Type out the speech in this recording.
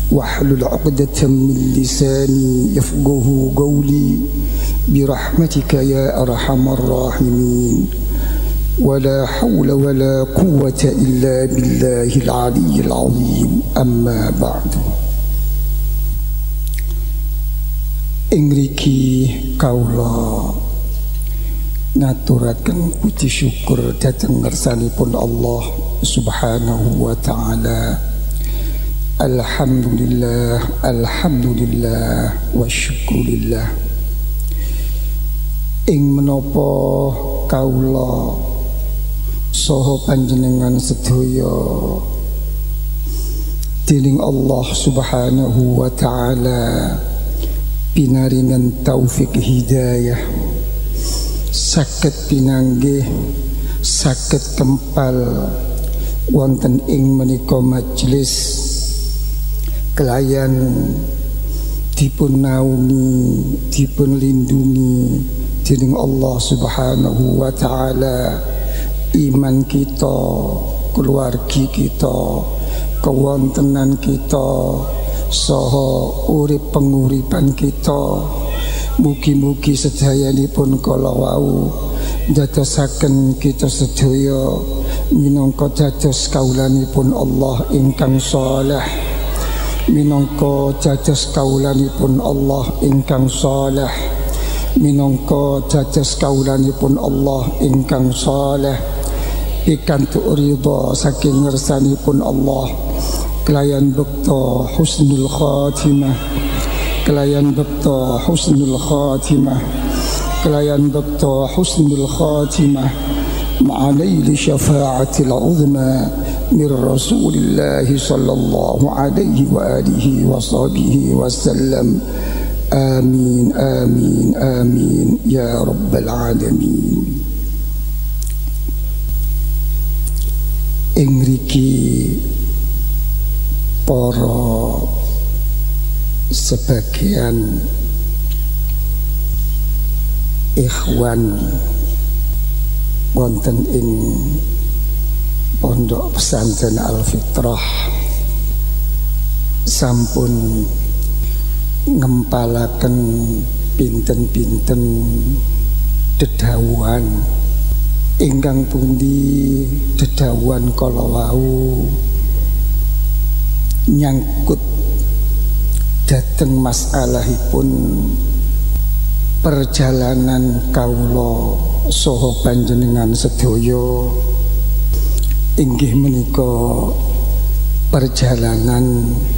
واحلل عقدة من لساني يفقه قولي برحمتك يا أرحم الراحمين ولا حول ولا قوة إلا بالله العلي العظيم أما بعد. Ingriki kaula ngaturaken puji syukur dhateng ngersanipun Allah Subhanahu wa taala. Alhamdulillah, alhamdulillah wa syukurillah. Ing menapa kaula saha panjenengan sedaya dening Allah Subhanahu wa taala pinaringan taufik hidayah, saged pinanggih, saged kempal wonten ing menika majelis kelayan dipun naungi, dipun lindungi dening Allah Subhanahu wa taala. Iman kita, keluargi kita, kewontenan kita, saha urip penguripan kita, mugi-mugi sedayanipun kala wau dadosaken kita sedaya minangka dados kaulanipun Allah ingkang saleh, minangka dados kaulanipun Allah ingkang saleh, minangka dados kaulanipun Allah ingkang saleh, pikantuk ridha saking ngersanipun Allah, kelayan bekta husnul khatimah, kelayan bekta husnul khatimah, kelayan bekta husnul khatimah ma'alaili syafa'atil uzma min Rasulillah sallallahu alaihi wa alihi wa sahbihi wa sallam. Amin, amin, amin ya rabbal alamin. Ingriki para sebagian ikhwan wonten ing pondok pesantren Al-Fitrah sampun ngempalaken pinten-pinten dedawuhan ingkang pundi dedawuhan kala wau nyangkut dhateng masalahipun perjalanan kawula saha panjenengan sedaya, inggih menika perjalanan